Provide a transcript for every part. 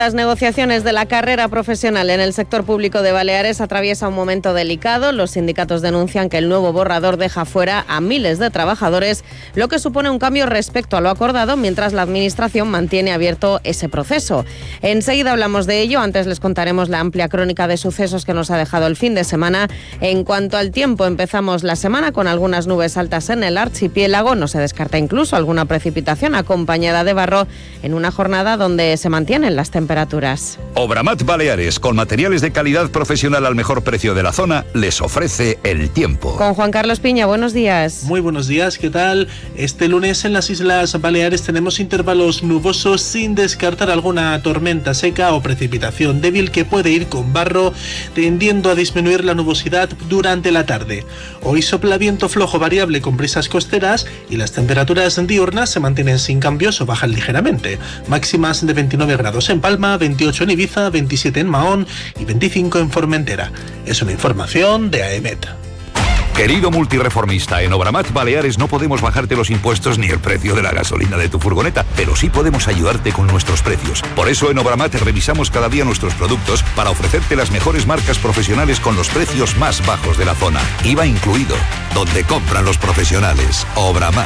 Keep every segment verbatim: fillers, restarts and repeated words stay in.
Las negociaciones de la carrera profesional en el sector público de Baleares atraviesa un momento delicado. Los sindicatos denuncian que el nuevo borrador deja fuera a miles de trabajadores, lo que supone un cambio respecto a lo acordado, mientras la Administración mantiene abierto ese proceso. Enseguida hablamos de ello. Antes les contaremos la amplia crónica de sucesos que nos ha dejado el fin de semana. En cuanto al tiempo, empezamos la semana con algunas nubes altas en el archipiélago. No se descarta incluso alguna precipitación acompañada de barro en una jornada donde se mantienen las temperaturas. temperaturas. Obramat Baleares, con materiales de calidad profesional al mejor precio de la zona, les ofrece el tiempo. Con Juan Carlos Piña, buenos días. Muy buenos días, ¿qué tal? Este lunes en las Islas Baleares tenemos intervalos nubosos sin descartar alguna tormenta seca o precipitación débil que puede ir con barro, tendiendo a disminuir la nubosidad durante la tarde. Hoy sopla viento flojo variable con brisas costeras y las temperaturas diurnas se mantienen sin cambios o bajan ligeramente. Máximas de veintinueve grados en Palma, veintiocho en Ibiza, veintisiete en Mahón y veinticinco en Formentera. Es una información de AEMET. Querido multireformista, en Obramat Baleares no podemos bajarte los impuestos ni el precio de la gasolina de tu furgoneta, pero sí podemos ayudarte con nuestros precios. Por eso en Obramat revisamos cada día nuestros productos para ofrecerte las mejores marcas profesionales con los precios más bajos de la zona. I V A incluido, donde compran los profesionales. Obramat.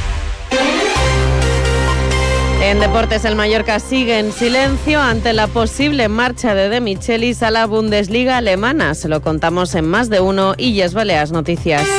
En deportes, el Mallorca sigue en silencio ante la posible marcha de De Michelis a la Bundesliga alemana. Se lo contamos en Más de Uno y Yes Baleas Noticias.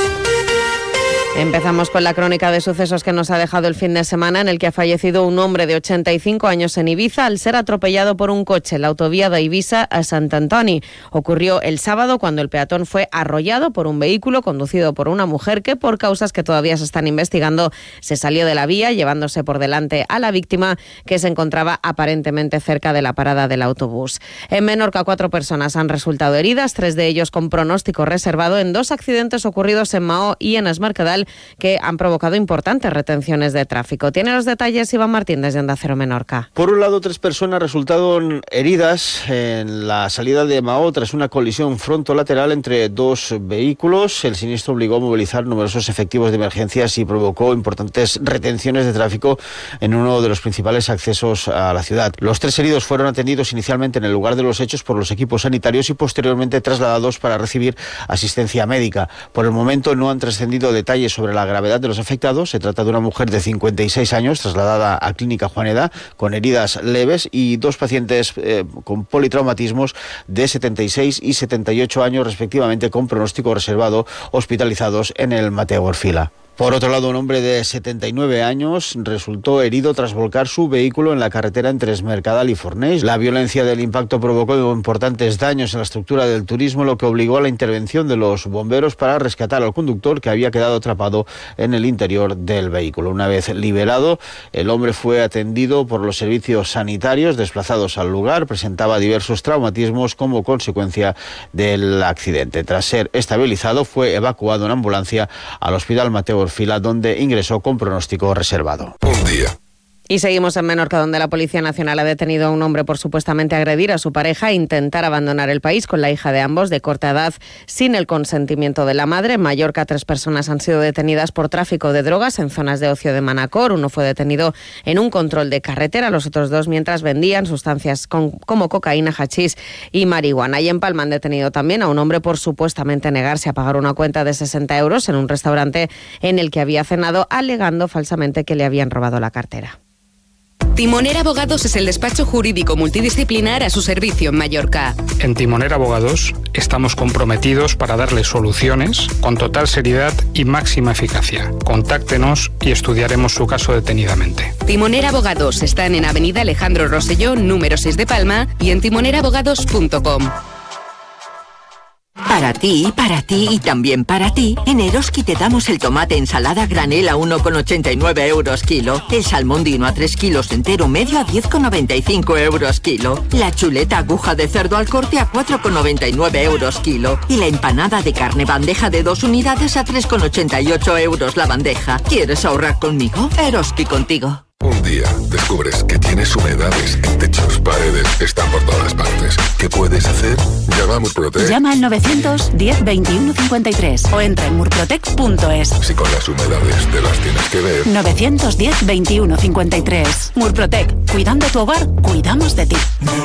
Empezamos con la crónica de sucesos que nos ha dejado el fin de semana, en el que ha fallecido un hombre de ochenta y cinco años en Ibiza al ser atropellado por un coche en la autovía de Ibiza a Sant Antoni. Ocurrió el sábado cuando el peatón fue arrollado por un vehículo conducido por una mujer que, por causas que todavía se están investigando, se salió de la vía llevándose por delante a la víctima, que se encontraba aparentemente cerca de la parada del autobús. En Menorca, cuatro personas han resultado heridas, tres de ellos con pronóstico reservado, en dos accidentes ocurridos en Mahó y en Es Mercadal, que han provocado importantes retenciones de tráfico. Tiene los detalles Iván Martín desde Onda Cero Menorca. Por un lado, tres personas resultaron heridas en la salida de Mahó tras una colisión frontolateral entre dos vehículos. El siniestro obligó a movilizar numerosos efectivos de emergencias y provocó importantes retenciones de tráfico en uno de los principales accesos a la ciudad. Los tres heridos fueron atendidos inicialmente en el lugar de los hechos por los equipos sanitarios y posteriormente trasladados para recibir asistencia médica. Por el momento no han trascendido detalles sobre la gravedad de los afectados. Se trata de una mujer de cincuenta y seis años trasladada a Clínica Juaneda con heridas leves y dos pacientes eh, con politraumatismos de setenta y seis y setenta y ocho años respectivamente con pronóstico reservado, hospitalizados en el Mateo Orfila. Por otro lado, un hombre de setenta y nueve años resultó herido tras volcar su vehículo en la carretera entre Es Mercadal y Fornells. La violencia del impacto provocó importantes daños en la estructura del turismo, lo que obligó a la intervención de los bomberos para rescatar al conductor, que había quedado atrapado en el interior del vehículo. Una vez liberado, el hombre fue atendido por los servicios sanitarios desplazados al lugar. Presentaba diversos traumatismos como consecuencia del accidente. Tras ser estabilizado, fue evacuado en ambulancia al Hospital Mateo Fila, donde ingresó con pronóstico reservado. Un día. Y seguimos en Menorca, donde la Policía Nacional ha detenido a un hombre por supuestamente agredir a su pareja e intentar abandonar el país con la hija de ambos de corta edad sin el consentimiento de la madre. En Mallorca, tres personas han sido detenidas por tráfico de drogas en zonas de ocio de Manacor. Uno fue detenido en un control de carretera, los otros dos mientras vendían sustancias con, como cocaína, hachís y marihuana. Y en Palma han detenido también a un hombre por supuestamente negarse a pagar una cuenta de sesenta euros en un restaurante en el que había cenado, alegando falsamente que le habían robado la cartera. Timoner Abogados es el despacho jurídico multidisciplinar a su servicio en Mallorca. En Timoner Abogados estamos comprometidos para darle soluciones con total seriedad y máxima eficacia. Contáctenos y estudiaremos su caso detenidamente. Timoner Abogados están en Avenida Alejandro Rosselló, número seis de Palma, y en timoner abogados punto com. Para ti, para ti y también para ti, en Eroski te damos el tomate ensalada granel a uno con ochenta y nueve euros kilo, el salmón dino a tres kilos entero medio a diez con noventa y cinco euros kilo, la chuleta aguja de cerdo al corte a cuatro con noventa y nueve euros kilo y la empanada de carne bandeja de dos unidades a tres con ochenta y ocho euros la bandeja. ¿Quieres ahorrar conmigo? Eroski contigo. Un día descubres que tienes humedades en techos, paredes, están por todas partes. ¿Qué puedes hacer? Llama a Murprotec. Llama al novecientos diez veintiuno cincuenta y tres o entra en murprotec punto es. Si con las humedades te las tienes que ver. novecientos diez veintiuno cincuenta y tres. Murprotec. Cuidando tu hogar, cuidamos de ti.